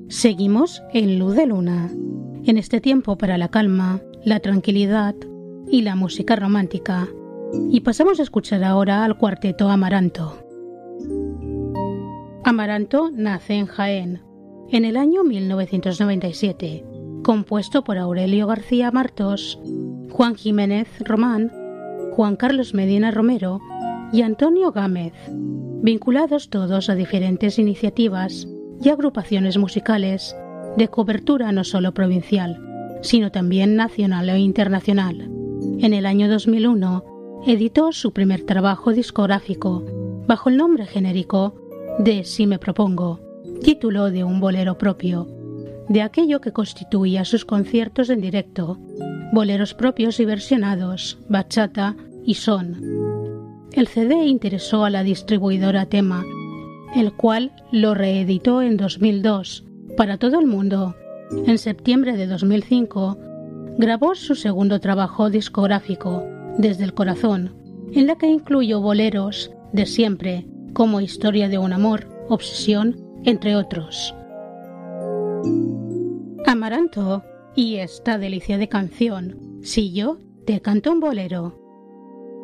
Seguimos en Luz de Luna, en este tiempo para la calma, la tranquilidad y la música romántica. Y pasamos a escuchar ahora al cuarteto Amaranto. Amaranto nace en Jaén, en el año 1997, compuesto por Aurelio García Martos, Juan Jiménez Román, Juan Carlos Medina Romero y Antonio Gámez, vinculados todos a diferentes iniciativas y agrupaciones musicales de cobertura no solo provincial, sino también nacional e internacional. En el año 2001 editó su primer trabajo discográfico bajo el nombre genérico de Si me propongo, título de un bolero propio, de aquello que constituía sus conciertos en directo, boleros propios y versionados, bachata y son. El CD interesó a la distribuidora Tema, el cual lo reeditó en 2002 para todo el mundo. En septiembre de 2005 grabó su segundo trabajo discográfico, Desde el Corazón, en la que incluyó boleros de siempre, como Historia de un amor, Obsesión, entre otros. Amaranto y esta delicia de canción, Si yo te canto un bolero.